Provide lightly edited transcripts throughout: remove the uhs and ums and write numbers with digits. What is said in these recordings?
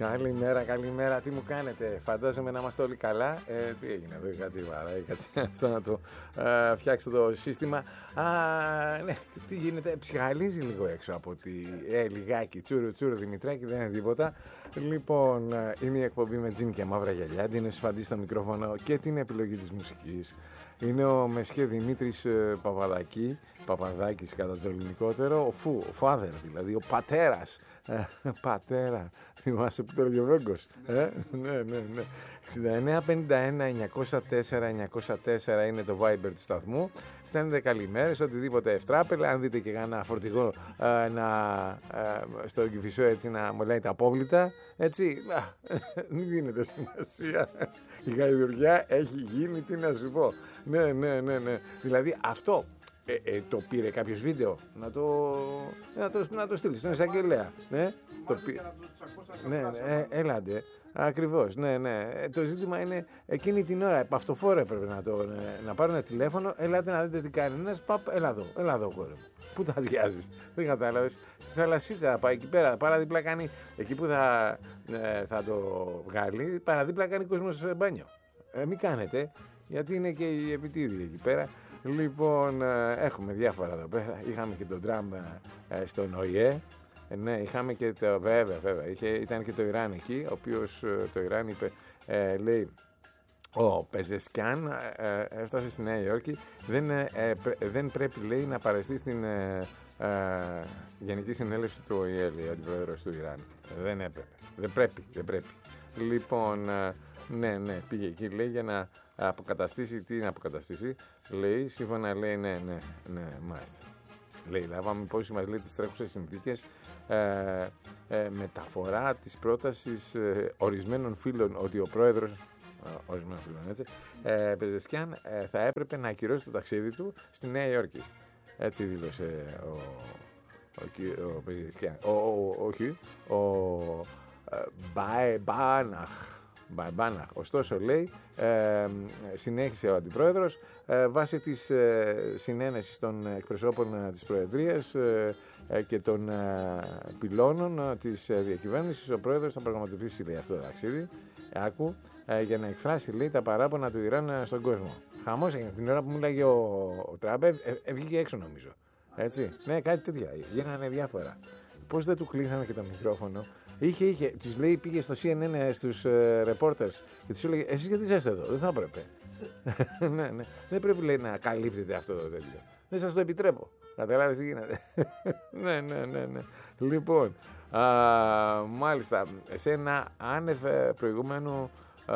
Καλημέρα, τι μου κάνετε? Φαντάζομαι να είμαστε όλοι καλά. Τι έγινε εδώ, κάτσε αυτό να το φτιάξω το σύστημα. Ναι, τι γίνεται, ψυχαλίζει λίγο έξω από τη λιγάκι, τσούρο Δημητράκη, δεν είναι τίποτα. Λοιπόν, είναι η εκπομπή με τζιν και μαύρα γυαλιά, είναι σφαντή στο μικρόφωνο και την επιλογή της μουσικής. Είναι ο Μεσχέ Δημήτρης Παπαδάκης κατά το ελληνικότερο, ο father δηλαδή, ο πατέρας. Πατέρα, θυμάσαι που το Ριοβέγκος. Ναι. 6951-904-904 είναι το Viber του σταθμού. Στέλνετε καλημέρες, οτιδήποτε ευτράπελα. Αν δείτε και κανένα φορτηγό στο Κηφισό έτσι να μολάει τα απόβλητα, έτσι, μην δίνετε σημασία. Η γαϊδουριά έχει γίνει, τι να σου πω. Ναι. Δηλαδή αυτό το πήρε κάποιος βίντεο να το στείλει στον εισαγγελέα. Έλατε. Ακριβώς, ναι. Το ζήτημα είναι εκείνη την ώρα, επ' αυτοφόρο έπρεπε να πάρουν τηλέφωνο. Ελάτε να δείτε τι κάνει. Ένας έλα εδώ κόρη μου. Πού τα αδειάζεις? Δεν κατάλαβες. Στη θαλασσίτσα θα πάει εκεί πέρα. Παραδίπλα κάνει, εκεί που θα το βγάλει, παραδίπλα κάνει κόσμος μπάνιο. Μην κάνετε, γιατί είναι και η επιτίδη εκεί πέρα. Λοιπόν, έχουμε διάφορα εδώ πέρα. Είχαμε και τον Τραμπ στον ΟΗΕ. Ναι, είχαμε και το. Βέβαια. Ήταν και το Ιράν εκεί, ο οποίος το Ιράν είπε, λέει, ο Πεζεσκιάν έφτασε στη Νέα Υόρκη. Δεν πρέπει, λέει, να παρεστεί στην Γενική Συνέλευση του ΟΗΕ, λέει ο αντιπρόεδρος του Ιράν. Δεν έπρεπε. Δεν πρέπει. Λοιπόν, ναι, πήγε εκεί, λέει, για να αποκαταστήσει. Τι να αποκαταστήσει, λέει, σύμφωνα, λέει, ναι, μάλιστα. Λέει, λάβαμε υπόψη μας, λέει, τις τρέχουσες συνθήκες, μεταφορά της πρότασης ορισμένων φίλων ότι ο πρόεδρος, ορισμένων φίλων, έτσι, Πεζεσκιάν, θα έπρεπε να ακυρώσει το ταξίδι του στη Νέα Υόρκη. Έτσι δήλωσε ο Πεζεσκιάν. Ο Μπάμπαναχ. Ωστόσο, λέει, συνέχισε ο αντιπρόεδρος, βάσει της συνένεσης των εκπροσώπων της Προεδρίας και των πυλώνων της διακυβέρνησης, ο πρόεδρος θα πραγματοποιήσει, λέει, αυτό το ταξίδι, για να εκφράσει, λέει, τα παράπονα του Ιράν στον κόσμο. Χαμός έγινε την ώρα που μίλαγε ο Τραμπ, βγήκε έξω, νομίζω. Έτσι. Ναι, κάτι τέτοια. Γίνανε διάφορα. Πώς δεν του κλείσανε και το μικρόφωνο? Είχε, τους λέει, πήγε στο CNN στους reporters και τους έλεγε, εσείς γιατί είσαστε εδώ? Δεν θα έπρεπε. Ναι. Δεν πρέπει, λέει, να καλύπτετε αυτό το τέτοιο. Δεν σας το επιτρέπω. Καταλάβεις τι γίνεται? Ναι. Λοιπόν, μάλιστα, σε ένα άνευ προηγούμενου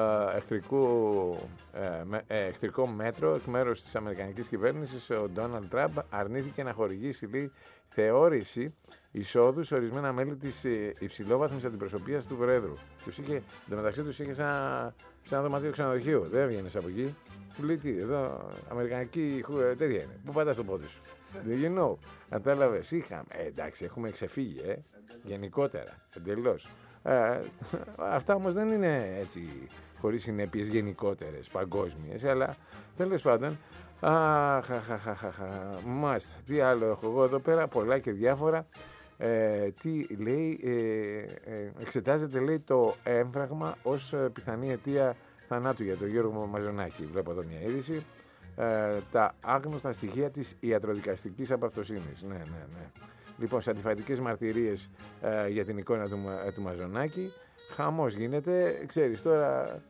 εχθρικό μέτρο εκ μέρους της Αμερικανικής κυβέρνησης, ο Ντόναλντ Τραμπ αρνήθηκε να χορηγήσει, λέει, θεώρηση εισόδου σε ορισμένα μέλη της υψηλόβαθμης αντιπροσωπείας του Προέδρου. Μεταξύ τους είχε σαν δωματίο ξενοδοχείο. Δεν έβγαινες από εκεί. Του λέει, τι, εδώ αμερικανική τέτοια είναι. Πού πατάς το πόδι σου? You know. Κατάλαβες. Εντάξει, έχουμε ξεφύγει, γενικότερα, εντελώς. Αυτά όμως δεν είναι έτσι χωρίς συνέπειες γενικότερες, παγκόσμιες, αλλά τέλος πάντων. Μάλιστα. Τι άλλο έχω εγώ εδώ πέρα? Πολλά και διάφορα. Τι λέει? Εξετάζεται, λέει, το έμφραγμα ως πιθανή αιτία θανάτου για τον Γιώργο Μαζονάκη. Βλέπω εδώ μια είδηση. Τα άγνωστα στοιχεία της ιατροδικαστικής απαυτοσύνης. Ναι. Λοιπόν, σε αντιφατικές μαρτυρίες για την εικόνα του Μαζονάκη. Χαμός γίνεται. Ξέρεις τώρα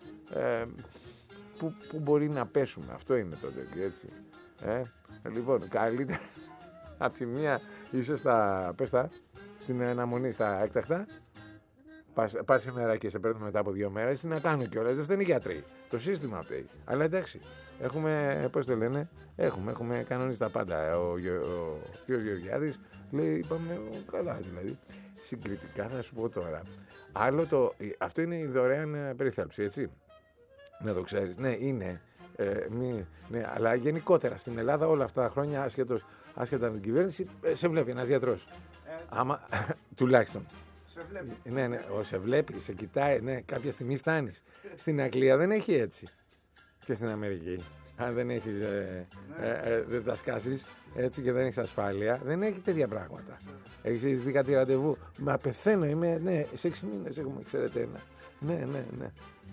που μπορεί να πέσουμε. Αυτό είναι το τέτοιο, έτσι. Λοιπόν, καλύτερα από τη μία ίσως στην αναμονή στα έκτακτα. Πας σήμερα και σε παίρνουν μετά από 2 μέρες. Τι να κάνουν κιόλας? Δεν φταίνουν οι γιατροί. Το σύστημα φταίει. Αλλά εντάξει, έχουμε, πώς το λένε, έχουμε κανονίσει τα πάντα. Ο κ. Γεωργιάδης λέει, είπαμε καλά, δηλαδή. Συγκριτικά θα σου πω τώρα. Αυτό είναι η δωρεάν περίθαλψη, έτσι. Να το ξέρεις. Ναι, είναι. Ναι, αλλά γενικότερα στην Ελλάδα όλα αυτά τα χρόνια, άσχετα με την κυβέρνηση, σε βλέπει ένας γιατρός. Τουλάχιστον. Σε βλέπει. Ναι, σε βλέπει, σε κοιτάει, ναι, κάποια στιγμή φτάνεις. Στην Αγγλία δεν έχει έτσι. Και στην Αμερική. αν δεν έχεις, δεν τα σκάσεις έτσι και δεν έχεις ασφάλεια, δεν έχει τέτοια πράγματα. Έχεις δει κάτι ραντεβού? Μα πεθαίνω, είμαι, ναι, σε 6 μήνες έχουμε, ξέρετε ένα. Ναι.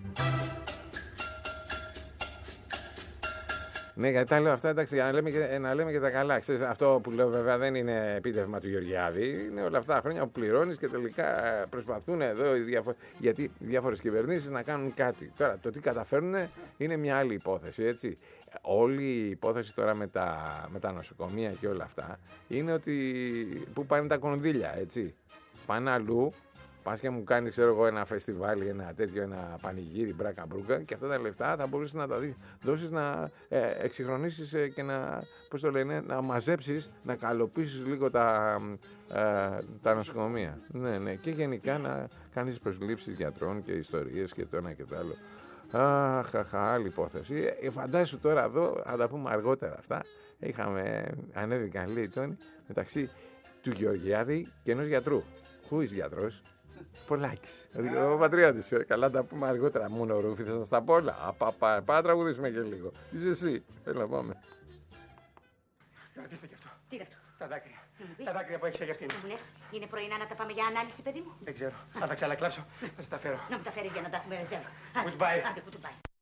Ναι, γιατί τα λέω αυτά, εντάξει, για να λέμε και τα καλά. Ξέρεις, αυτό που λέω βέβαια δεν είναι επίτευγμα του Γεωργιάδη. Είναι όλα αυτά τα χρόνια που πληρώνεις και τελικά προσπαθούν εδώ γιατί οι διάφορες κυβερνήσεις να κάνουν κάτι. Τώρα, το τι καταφέρνουν είναι μια άλλη υπόθεση, έτσι. Όλη η υπόθεση τώρα με τα νοσοκομεία και όλα αυτά είναι ότι πού πάνε τα κονδύλια, έτσι. Πάνε αλλού. Πας και μου κάνει, ξέρω εγώ, ένα φεστιβάλ, ένα τέτοιο, ένα πανηγύρι, μπράκα μπρούκα, και αυτά τα λεφτά θα μπορείς να τα δώσεις να εξυγχρονίσεις και να, πώς το λένε, να μαζέψεις, να καλοποιήσεις λίγο τα νοσοκομεία. Ναι, και γενικά να κάνεις προσλήψεις γιατρών και ιστορίες και το ένα και το άλλο. Άλλη υπόθεση. Φαντάσου τώρα εδώ, θα τα πούμε αργότερα αυτά. Ανέβηκαν, λέει, Τόνι, μεταξύ του Γεωργιάδη και ενός γιατρού. Who is γιατρός? Πολάκης. Ο πατριώτης. Καλά, τα πούμε αργότερα. Μόνο Ρούφι, θα σας τα πω όλα. Πάμε τραγουδήσουμε και λίγο. Είσαι εσύ. Έλα, πάμε. Κρατήστε και αυτό. Τι είναι αυτό? Τα δάκρυα. Τα δάκρυα που έχεις για αυτήν. Μου λες, είναι πρωινά να τα πάμε για ανάλυση, παιδί μου? Δεν ξέρω. Αν τα ξανακλάψω, θα σας τα φέρω. Να μου τα φέρεις για να τα έχουμε ρεζέρβα. Goodbye. Άντε, goodbye.